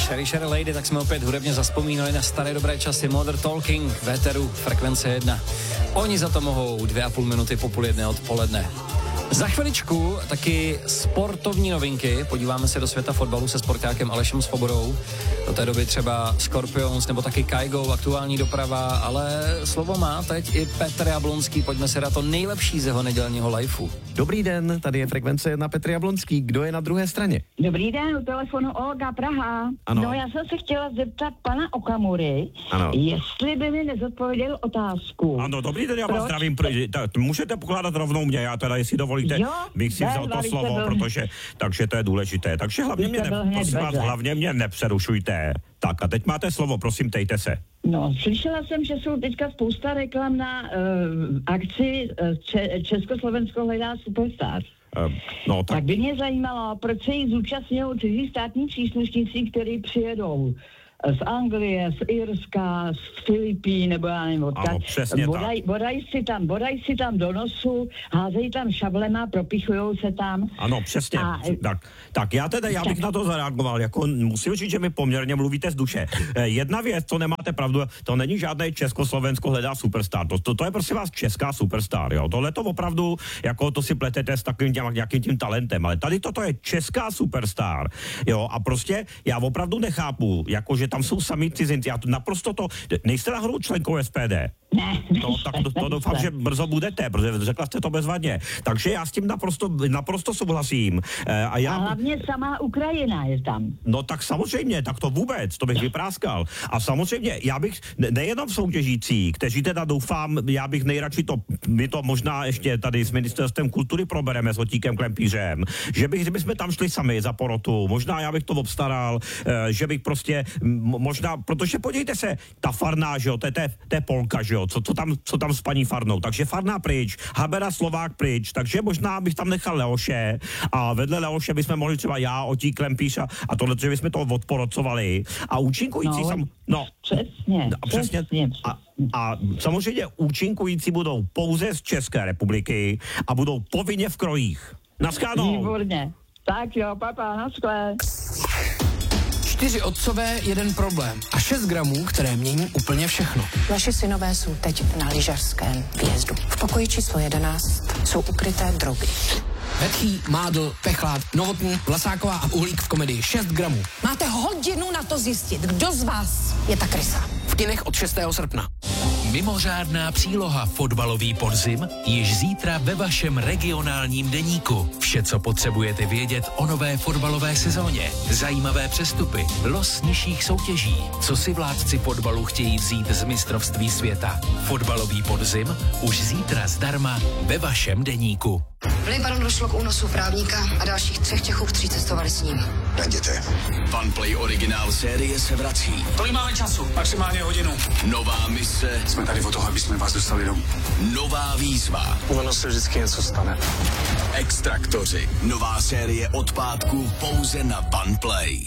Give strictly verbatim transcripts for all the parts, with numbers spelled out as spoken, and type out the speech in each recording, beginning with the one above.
Sherry Sherry Lady, tak jsme opět hudebně zazpomínali na staré dobré časy Modern Talking, Véteru, Frekvence jedna. Oni za to mohou dvě a půl minuty po půl jedné odpoledne. Za chviličku taky sportovní novinky. Podíváme se do světa fotbalu se sportákem Alešem Svobodou. Do té doby třeba Scorpions nebo taky Kaigo, aktuální doprava, ale slovo má teď i Petr Jablonský. Pojďme se dát to nejlepší z jeho nedělního liveu. Dobrý den, tady je Frekvence jedna, Petr Jablonský. Kdo je na druhé straně? Dobrý den, u telefonu Olga, Praha. Ano. No, já jsem se chtěla zeptat pana Okamury, Ano. jestli by mi nezodpověděl otázku. Ano, dobrý den, já vás Proč? zdravím. Pro, tak, můžete pokládat rovnou mě, já teda, jestli dovolíte, Jo, bych si vzal Bedvar, to vy slovo, jste byl- protože, takže to je důležité. Takže hlavně Vy mě, jste byl ne, hned prosím vás, vedle. hlavně mě nepřerušujte. Tak a teď máte slovo, prosím, tejte se. No, slyšela jsem, že jsou teďka spousta reklam na uh, akci uh, Če- Československo hledá superstar. Uh, no, Tak tak, by mě zajímalo, proč se jí zúčastňují cizí státní příslušníci, kteří přijedou z Anglie, z Irska, z Filipín, nebo já nevím odkud. Ano, přesně bodaj, bodaj si tam, bodaj si tam do nosu, házejí tam šablema, propichujou se tam. ano, přesně. A- tak, tak já teda, já bych na to zareagoval, jako musím říct, že mi poměrně mluvíte z duše. Eh, Jedna věc, to nemáte pravdu, to není žádné Československo hledá superstar, to, to, to je prostě vás česká superstar, jo. Tohle to opravdu, jako to si pletete s takovým těm, nějakým tím talentem, ale tady toto je česká superstar, jo, a prostě já opravdu nechápu, jako že tam jsou sami cizinci, já to naprosto to, nejste náhodou členkou S P D? Ne, No, tak to, to doufám, že brzo budete, protože řekla jste to bezvadně. Takže já s tím naprosto, naprosto souhlasím. E, a já, A hlavně samá Ukrajina je tam. no tak samozřejmě, tak to vůbec, to bych vypráskal. A samozřejmě, já bych, ne, nejenom soutěžící, kteří teda doufám, já bych nejradši to, my to možná ještě tady s ministerstvem kultury probereme s Otíkem Klempířem, že bych, kdybychom tam šli sami za porotu, možná já bych to obstaral, e, že bych prostě, m, možná, protože podívejte se, ta Farná, že jo, to je, to je Polka, že jo, co, co, tam, co tam s paní Farnou, takže Farná pryč, Habera Slovák pryč, takže možná bych tam nechal Leoše a vedle Leoše bychom mohli třeba já, Otík Klempíř a, a tohle, že bychom to odporocovali a účinkující No, sam, no, Přesně, a přesně, přesně. a, a samozřejmě účinkující budou pouze z České republiky a budou povinně v krojích. Naschledanou. Výborně. Tak jo, papa, na skle. Čtyři otcové, jeden problém a šest gramů, které mění úplně všechno. Naši synové jsou teď na lyžařském výjezdu. V pokoji číslo jedenáct jsou ukryté drogy. Vetchý, Mádl, Pechlát, Novotný, Vlasáková a Uhlík v komedii šest gramů. Máte hodinu na to zjistit, kdo z vás je ta krysa. V kinech od šestého srpna. Mimořádná příloha Fotbalový podzim již zítra ve vašem regionálním deníku. Vše, co potřebujete vědět o nové fotbalové sezóně. Zajímavé přestupy, los nižších soutěží, co si vládci fotbalu chtějí vzít z mistrovství světa. Fotbalový podzim už zítra zdarma ve vašem deníku. V Libanonu došlo k únosu právníka a dalších třech Čechů, kteří cestovali s ním. Najděte. Funplay originál série se vrací. Kolik máme času? Maximálně hodinu. Nová mise. Jsme tady od toho, aby jsme vás dostali domů. Nová výzva. Ono se vždycky něco stane. Extraktoři. Nová série od pátku pouze na Funplay.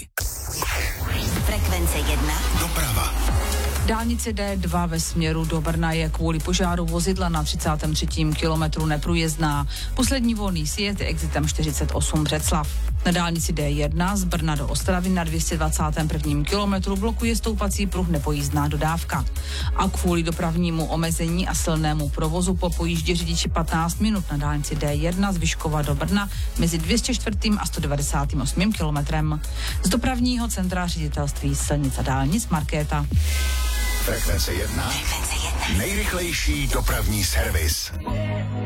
Frekvence jedna. Doprava. Dálnice D dva ve směru do Brna je kvůli požáru vozidla na třicátém třetím kilometru neprůjezdná. Poslední volný sjezd je exitem čtyřicet osm Břeclav. Na dálnici D jedna z Brna do Ostravy na dvě stě dvacátém prvním kilometru blokuje stoupací pruh nepojízdná dodávka. A kvůli dopravnímu omezení a silnému provozu po pojíždě řidiči patnáct minut na dálnici D jedna z Vyškova do Brna mezi dvě stě čtyři a sto devadesát osm kilometrem. Z dopravního centra ředitelství silnic a dálnic Markéta. Frekvence jedna. Frekvence jedna. Nejrychlejší dopravní servis.